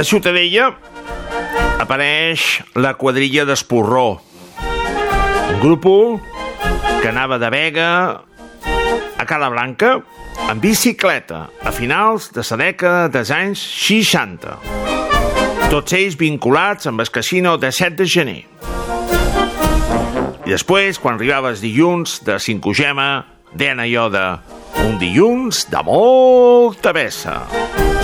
A Ciutadella apareix la quadrilla d'Esporró, un grup que anava de Vega a Calablanca en bicicleta a finals de la dècada dels anys 60. Tots ells vinculats amb el casino de 7 de gener. I després, quan arribava el dilluns de Cinco Gema, deien allò de un dilluns de molta vessa.